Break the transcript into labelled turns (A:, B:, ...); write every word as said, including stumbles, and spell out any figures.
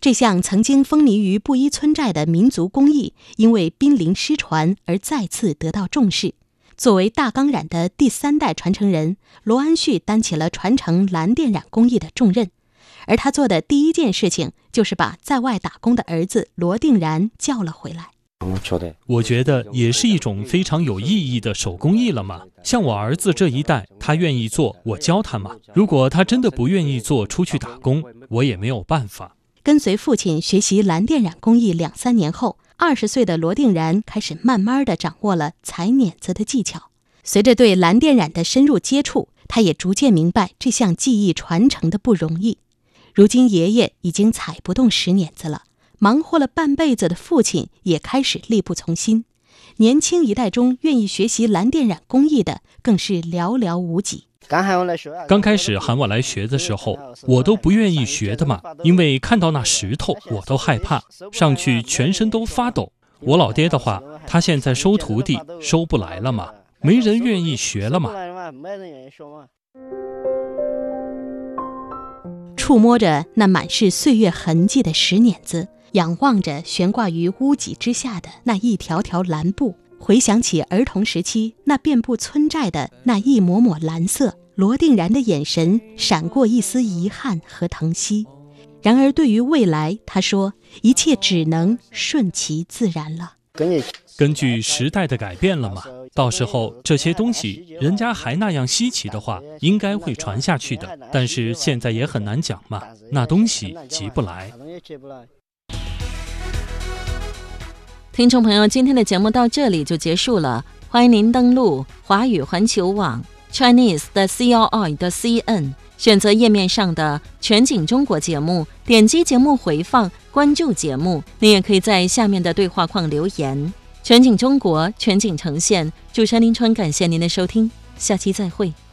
A: 这项曾经风靡于布依村寨的民族工艺，因为濒临失传而再次得到重视。作为大钢染的第三代传承人，罗安旭担起了传承蓝靛染工艺的重任。而他做的第一件事情，就是把在外打工的儿子罗定然叫了回来。
B: 我觉得也是一种非常有意义的手工艺了嘛。像我儿子这一代，他愿意做，我教他嘛。如果他真的不愿意做，出去打工，我也没有办法。
A: 跟随父亲学习蓝靛染工艺两三年后，二十岁的罗定然开始慢慢地掌握了裁碾子的技巧。随着对蓝靛染的深入接触，他也逐渐明白这项技艺传承的不容易。如今爷爷已经踩不动石碾子了，忙活了半辈子的父亲也开始力不从心。年轻一代中愿意学习蓝靛染工艺的更是寥寥无几。
B: 刚开始喊我来学的时候，我都不愿意学的嘛，因为看到那石头我都害怕，上去全身都发抖。我老爹的话，他现在收徒弟收不来了嘛，没人愿意学了嘛。
A: 触摸着那满是岁月痕迹的石碾子，仰望着悬挂于屋脊之下的那一条条蓝布，回想起儿童时期那遍布村寨的那一抹抹蓝色，罗定然的眼神闪过一丝遗憾和疼惜。然而对于未来，他说一切只能顺其自然了。
B: 根据时代的改变了嘛，到时候这些东西人家还那样稀奇的话，应该会传下去的。但是现在也很难讲嘛，那东西急不来。
C: 听众朋友，今天的节目到这里就结束了，欢迎您登录华语环球网 Chinese 的 C R I 的 C N， 选择页面上的全景中国节目，点击节目回放，关注节目。您也可以在下面的对话框留言。全景中国，全景呈现，主持人林春，感谢您的收听，下期再会。